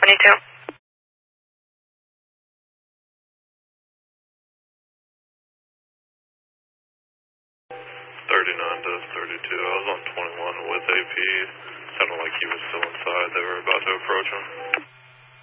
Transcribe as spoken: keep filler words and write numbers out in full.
twenty-two. thirty-nine to thirty-two. I was on twenty-one with A P. Sounded like he was still inside. They were about to approach him.